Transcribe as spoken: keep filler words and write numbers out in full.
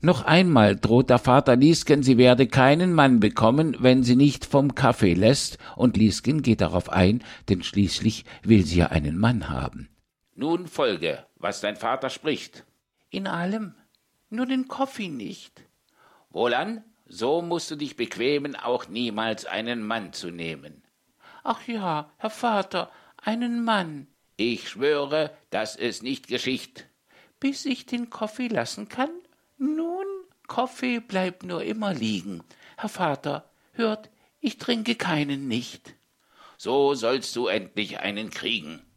Noch einmal droht der Vater Liesken, sie werde keinen Mann bekommen, wenn sie nicht vom Kaffee lässt, und Liesken geht darauf ein, denn schließlich will sie ja einen Mann haben. Nun folge, was dein Vater spricht. In allem, nur den Kaffee nicht. Wohlan, so musst du dich bequemen, auch niemals einen Mann zu nehmen. Ach ja, Herr Vater, einen Mann. Ich schwöre, dass es nicht geschieht. Bis ich den Kaffee lassen kann? Nun, Kaffee bleibt nur immer liegen. Herr Vater, hört, ich trinke keinen nicht. So sollst du endlich einen kriegen.